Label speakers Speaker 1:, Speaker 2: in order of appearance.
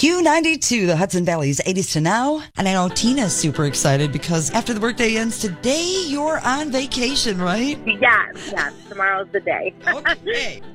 Speaker 1: Q92, the Hudson Valley's 80s to now. And I know Tina's super excited because after the workday ends today, you're on vacation, right?
Speaker 2: Yes. Tomorrow's the day.
Speaker 1: Okay.